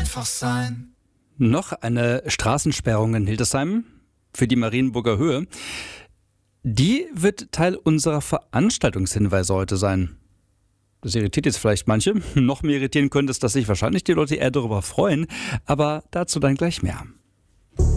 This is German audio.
einfach sein. Noch eine Straßensperrung in Hildesheim für die Marienburger Höhe. Die wird Teil unserer Veranstaltungshinweise heute sein. Das irritiert jetzt vielleicht manche. Noch mehr irritieren könnte es, dass sich wahrscheinlich die Leute eher darüber freuen. Aber dazu dann gleich mehr.